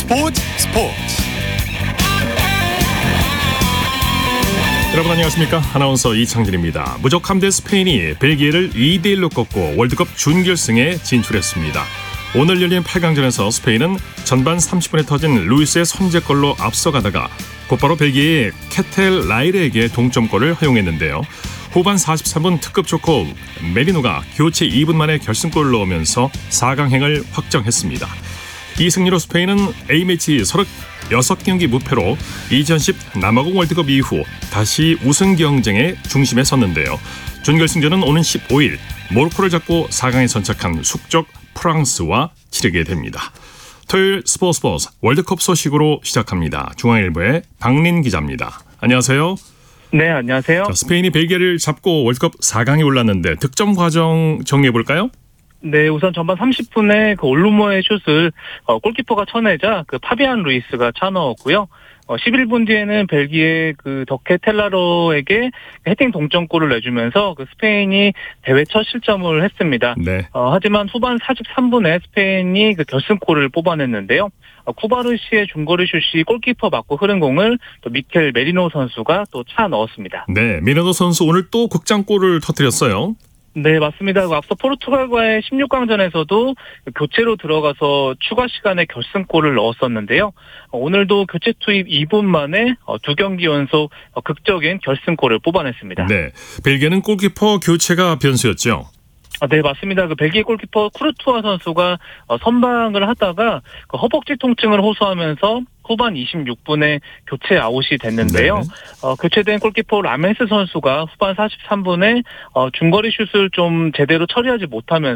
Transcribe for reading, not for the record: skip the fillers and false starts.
스포츠. 여러분 안녕하십니까? 아나운서 이창진입니다. 무적함 대 스페인이 벨기에를 2대1로 꺾고 월드컵 준결승에 진출했습니다. 오늘 열린 8강전에서 스페인은 전반 30분에 터진 루이스의 선제골로 앞서가다가 곧바로 벨기에의 케텔 라이레에게 동점골을 허용했는데요. 후반 43분 특급 조커 메리노가 교체 2분 만에 결승골을 넣으면서 4강행을 확정했습니다. 이 승리로 스페인은 A매치 36경기 무패로 2010 남아공 월드컵 이후 다시 우승 경쟁의 중심에 섰는데요. 준결승전은 오는 15일 모로코를 잡고 4강에 선착한 숙적 프랑스와 치르게 됩니다. 토요일 스포츠 월드컵 소식으로 시작합니다. 중앙일보의 박린 기자입니다. 안녕하세요. 네, 안녕하세요. 자, 스페인이 벨기에를 잡고 월드컵 4강에 올랐는데 득점 과정 정리해볼까요? 네, 우선 전반 30분에 그 올루모의 슛을 골키퍼가 쳐내자 그 파비안 루이스가 차 넣었고요. 11분 뒤에는 벨기에 그 덕헤 텔라로에게 헤딩 동점골을 내주면서 그 스페인이 대회 첫 실점을 했습니다. 네. 하지만 후반 43분에 스페인이 그 결승골을 뽑아냈는데요. 쿠바르시의 중거리 슛이 골키퍼 맞고 흐른 공을 또 미켈 메리노 선수가 또 차 넣었습니다. 네, 메리노 선수 오늘 또 극장골을 터뜨렸어요. 네, 맞습니다. 앞서 포르투갈과의 16강전에서도 교체로 들어가서 추가 시간에 결승골을 넣었었는데요. 오늘도 교체 투입 2분 만에 두 경기 연속 극적인 결승골을 뽑아냈습니다. 네, 벨기에는 골키퍼 교체가 변수였죠. 네, 맞습니다. 그 벨기에 골키퍼 쿠르투아 선수가 선방을 하다가 그 허벅지 통증을 호소하면서 후반 26분에 교체 아웃이 됐는데요. 네. 교체된 골키퍼 라메스 선수가 후반 43분에 중거리 슛을 좀 제대로 처리하지 못하면서